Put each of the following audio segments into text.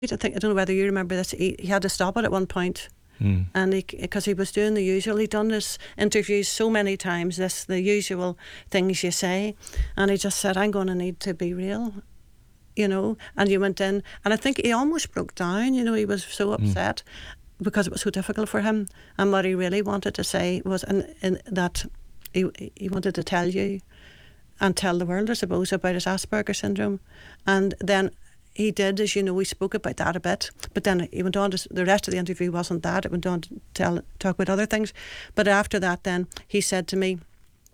I think, I don't know whether you remember this, he had to stop it at one point. And because he was doing the usual, he'd done this interviews so many times, the usual things you say, and he just said, I'm going to need to be real, and you went in, and I think he almost broke down. He was so upset because it was so difficult for him, and what he really wanted to say was in that he wanted to tell you and tell the world, I suppose, about his Asperger's syndrome. And then he did, as you know, we spoke about that a bit, but then he went on to, the rest of the interview wasn't that, it went on to talk about other things. But after that then, he said to me,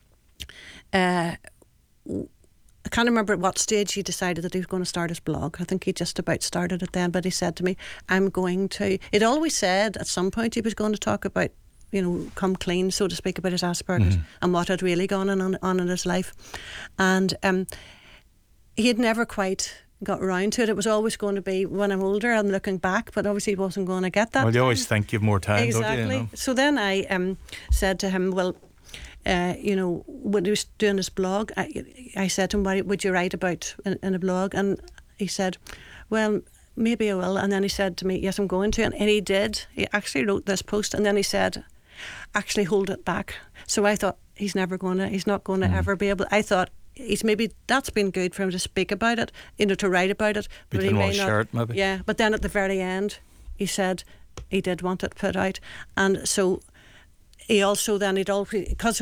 I can't remember at what stage he decided that he was going to start his blog. I think he just about started it then, but he said to me, he'd always said at some point he was going to talk about, come clean, so to speak, about his Asperger's and what had really gone on in his life. And he had never quite got around to it. It was always going to be when I'm older, I'm looking back, but obviously he wasn't going to get that. Well, you always think you've more time, exactly. Don't you? So then I said to him, well, when he was doing his blog, I said to him, what would you write about in a blog? And he said, well, maybe I will. And then he said to me, yes, I'm going to. And he did. He actually wrote this post, and then he said, actually hold it back. So I thought, he's not going to ever be able. I thought, maybe that's been good for him to speak about it, to write about it. But he may not. Shirt, maybe. Yeah, but then at the very end, he said he did want it put out, and so he also then because